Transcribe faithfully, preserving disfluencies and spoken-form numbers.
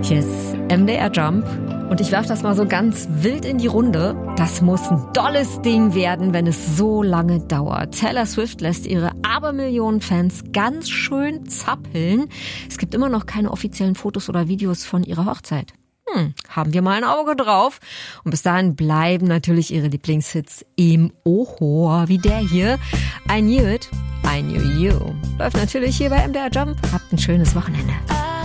Hier ist M D R Jump und ich werfe das mal so ganz wild in die Runde. Das muss ein dolles Ding werden, wenn es so lange dauert. Taylor Swift lässt ihre Abermillionen Fans ganz schön zappeln. Es gibt immer noch keine offiziellen Fotos oder Videos von ihrer Hochzeit. Hm, haben wir mal ein Auge drauf. Und bis dahin bleiben natürlich ihre Lieblingshits im Ohr, wie der hier. I Knew It, I Knew You. Läuft natürlich hier bei M D R Jump. Habt ein schönes Wochenende.